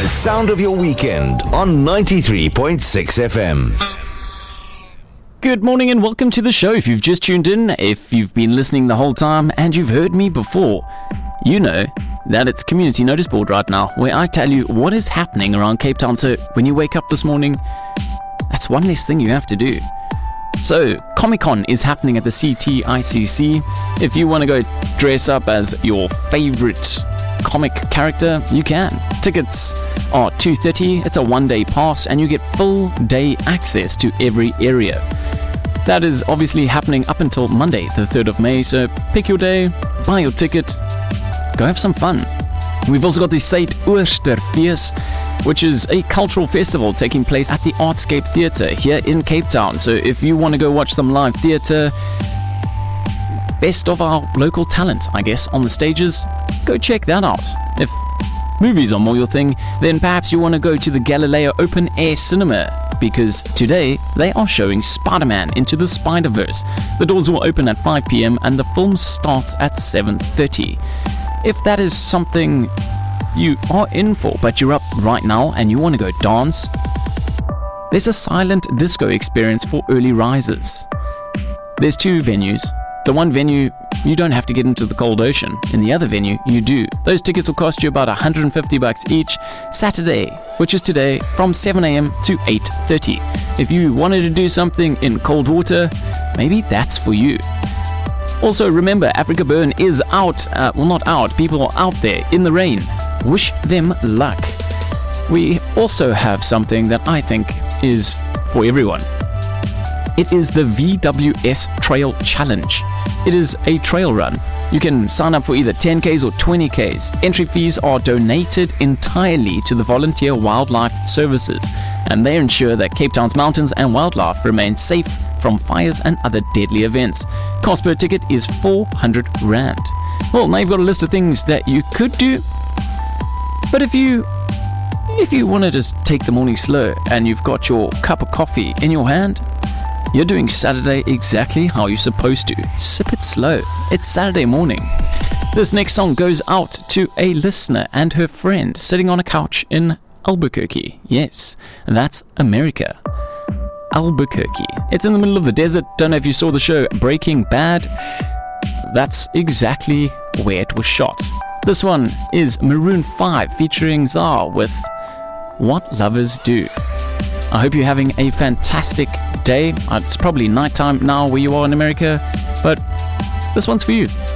The sound of your weekend on 93.6 FM. Good morning and welcome to the show. If you've just tuned in, if you've been listening the whole time and you've heard me before, you know that it's Community Notice Board right now, where I tell you what is happening around Cape Town. So when you wake up this morning, that's one less thing you have to do. So Comic-Con is happening at the CTICC. If you want to go dress up as your favorite comic character, you can. Tickets are $2.30. It's a one-day pass and you get full day access to every area. That is obviously happening up until Monday, the 3rd of May. So pick your day, buy your ticket, go have some fun. We've also got the Suid-Oosterfees, which is a cultural festival taking place at the Artscape Theatre here in Cape Town. So if you want to go watch some live theatre, best of our local talent, I guess, on the stages, go check that out. If movies are more your thing, then perhaps you want to go to the Galileo Open Air Cinema, because today they are showing Spider-Man Into the Spider-Verse. The doors will open at 5 p.m. and the film starts at 7:30. If that is something you are in for, but you're up right now and you want to go dance, there's a silent disco experience for early risers. There's two venues. The one venue, you don't have to get into the cold ocean. In the other venue, you do. Those tickets will cost you about $150 each. Saturday, which is today, from 7 a.m. to 8:30. If you wanted to do something in cold water, maybe that's for you. Also, remember, Africa Burn is out. Not out. People are out there in the rain. Wish them luck. We also have something that I think is for everyone. It is the VWS Trail Challenge. It is a trail run. You can sign up for either 10Ks or 20Ks. Entry fees are donated entirely to the Volunteer Wildlife Services, and they ensure that Cape Town's mountains and wildlife remain safe from fires and other deadly events. Cost per ticket is 400 Rand. Well, now you've got a list of things that you could do, but if you want to just take the morning slow and you've got your cup of coffee in your hand, you're doing Saturday exactly how you're supposed to. Sip it slow. It's Saturday morning. This next song goes out to a listener and her friend sitting on a couch in Albuquerque. Yes, that's America. Albuquerque. It's in the middle of the desert. Don't know if you saw the show Breaking Bad. That's exactly where it was shot. This one is Maroon 5 featuring Czar with What Lovers Do. I hope you're having a fantastic day. It's probably nighttime now where you are in America, but this one's for you.